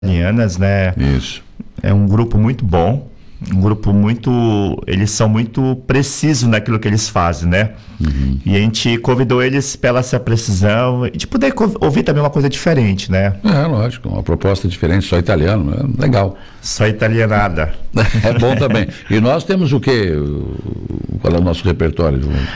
italianas, né? Isso. É um grupo muito bom, eles são muito precisos naquilo que eles fazem, né? E a gente convidou eles pela essa precisão e de poder ouvir também uma coisa diferente, né? Lógico, uma proposta diferente, só italiano, legal. Só italianada. É bom também. E nós temos o quê? Qual é o nosso repertório?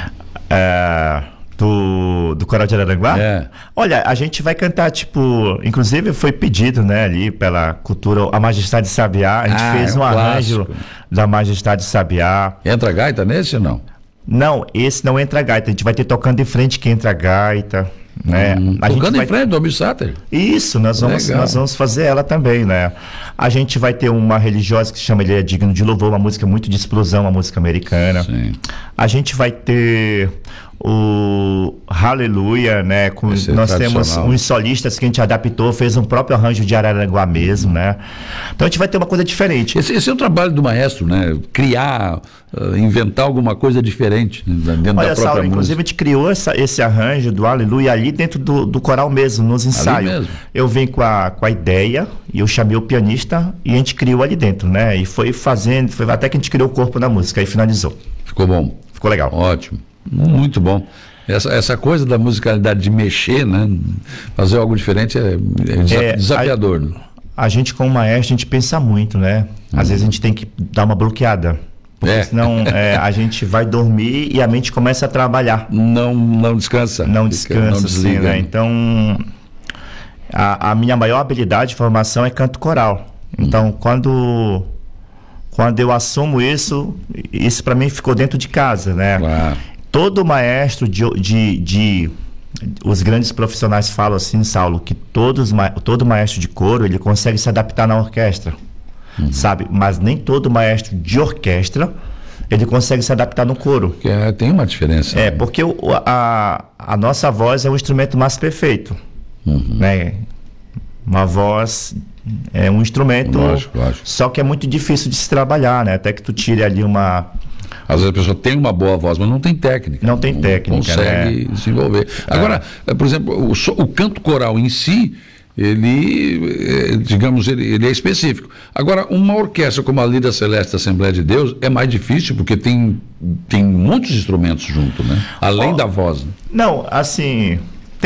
Do Coral de Araranguá? Olha, a gente vai cantar, inclusive foi pedido, né, ali pela cultura, a Majestade Sabiá, a gente fez um arranjo da Majestade Sabiá. Entra gaita nesse ou não? Não, esse não entra gaita, a gente vai ter tocando em frente que entra gaita, né? Tocando em frente do Almir Sater? Isso, nós vamos fazer ela também, né? A gente vai ter uma religiosa que se chama Ele é Digno de Louvor, uma música muito de explosão, uma música americana. Sim. A gente vai ter o Hallelujah, né? Nós temos uns solistas que a gente adaptou, fez um próprio arranjo de Araranguá mesmo, né? Então a gente vai ter uma coisa diferente. Esse é o trabalho do maestro, né? Criar, inventar alguma coisa diferente, né? Dentro da própria Saulo, música. inclusive a gente criou esse arranjo do Hallelujah ali dentro do coral mesmo, nos ensaios. Mesmo. Eu vim com a ideia e eu chamei o pianista e a gente criou ali dentro, né? E foi fazendo, até que a gente criou o corpo da música e finalizou. Ficou bom? Ficou legal. Ótimo. Muito bom. Essa coisa da musicalidade de mexer, né? Fazer algo diferente é desafiador. A gente, como maestro, a gente pensa muito, né? Às vezes a gente tem que dar uma bloqueada. Porque senão a gente vai dormir e a mente começa a trabalhar. Não descansa. Não descansa, sim, né? Então, a minha maior habilidade de formação é canto coral. Então, quando eu assumo isso para mim ficou dentro de casa, né? Claro. Todo maestro os grandes profissionais falam assim, Saulo, que todo maestro de coro, ele consegue se adaptar na orquestra, sabe? Mas nem todo maestro de orquestra, ele consegue se adaptar no coro. Porque tem uma diferença. Porque a nossa voz é o instrumento mais perfeito, né? Uma voz é um instrumento, lógico. Só que é muito difícil de se trabalhar, né? Até que tu tire ali Às vezes a pessoa tem uma boa voz, mas não tem técnica. Não tem técnica, consegue desenvolver. Agora, por exemplo, o canto coral em si, ele, digamos, ele é específico. Agora, uma orquestra como a Lira Celeste Assembleia de Deus é mais difícil porque tem muitos instrumentos junto, né? Além da voz. Né? Não, assim,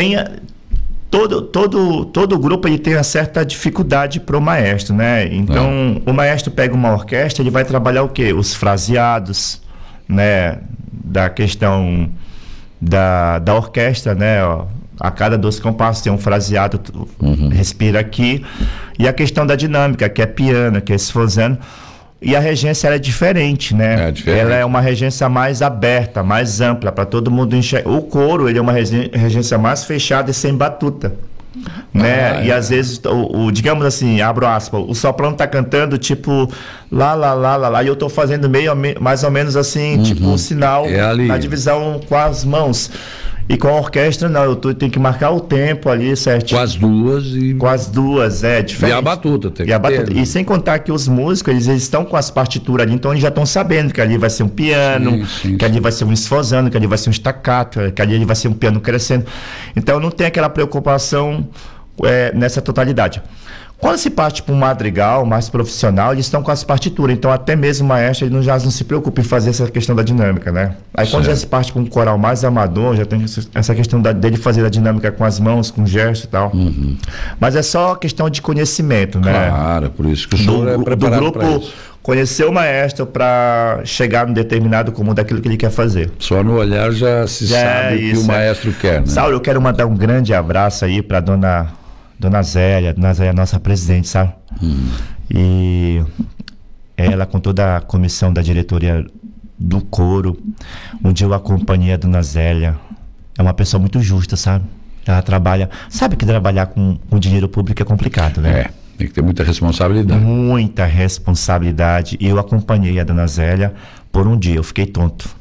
todo grupo ele tem uma certa dificuldade para o maestro, né? Então, o maestro pega uma orquestra, ele vai trabalhar o quê? Os fraseados, né? Da questão da orquestra, né? A cada 12 compassos tem um fraseado, respira aqui. E a questão da dinâmica, que é piano, que é esfosando. E a regência ela é diferente, né? Ela é uma regência mais aberta, mais ampla, para todo mundo enxergar. O coro, ele é uma regência mais fechada e sem batuta, né? E às vezes, digamos assim, abro aspas, o soprano tá cantando tipo lá, e eu tô fazendo mais ou menos assim, tipo um sinal na divisão com as mãos. E com a orquestra, não, eu tenho que marcar o tempo ali certinho. Com as duas, é diferente. E a batuta tem E sem contar que os músicos, eles estão com as partituras ali, então eles já estão sabendo que ali vai ser um piano, que ali vai ser um esfosando, que ali vai ser um staccato, que ali vai ser um piano crescendo. Então não tem aquela preocupação nessa totalidade. Quando se parte para um madrigal mais profissional, eles estão com as partituras, então até mesmo o maestro ele já não se preocupa em fazer essa questão da dinâmica, né? Aí quando já se parte para um coral mais amador, já tem essa questão dele fazer a dinâmica com as mãos, com gesto e tal. Mas é só questão de conhecimento, né? Claro, por isso que o senhor é preparado para isso. Conhecer o maestro para chegar num determinado comum daquilo que ele quer fazer. Só no olhar já se sabe o que o maestro quer, né? Saulo, eu quero mandar um grande abraço aí para Dona Zélia, nossa presidente, sabe? E ela, com toda a comissão da diretoria do coro, um dia eu acompanhei a Dona Zélia. É uma pessoa muito justa, sabe? Ela trabalha... Sabe que trabalhar com dinheiro público é complicado, né? Tem que ter muita responsabilidade. Muita responsabilidade. E eu acompanhei a Dona Zélia por um dia. Eu fiquei tonto.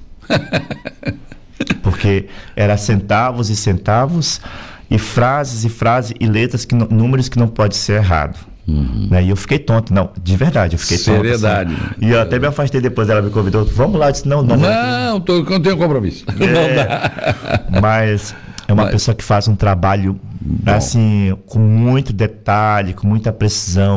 Porque era centavos e centavos... E frases e letras, números que não pode ser errado. Né? E eu fiquei tonto. Não, de verdade, eu fiquei tonto. Seriedade. Assim. E eu até me afastei depois, ela me convidou. Vamos lá, eu disse, não. Não tenho compromisso. Não dá. Mas é uma pessoa que faz um trabalho assim, com muito detalhe, com muita precisão.